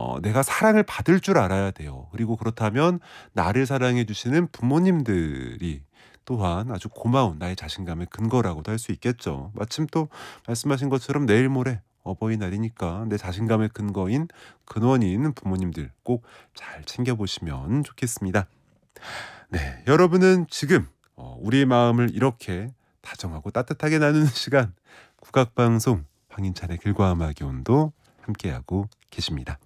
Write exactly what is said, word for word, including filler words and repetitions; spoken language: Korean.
어 내가 사랑을 받을 줄 알아야 돼요. 그리고 그렇다면 나를 사랑해 주시는 부모님들이 또한 아주 고마운 나의 자신감의 근거라고도 할 수 있겠죠. 마침 또 말씀하신 것처럼 내일 모레 어버이날이니까 내 자신감의 근거인 근원인 부모님들 꼭 잘 챙겨 보시면 좋겠습니다. 네, 여러분은 지금 어 우리의 마음을 이렇게 다정하고 따뜻하게 나누는 시간 국악방송 황인찬의 글과 음악의 온도 함께하고 계십니다.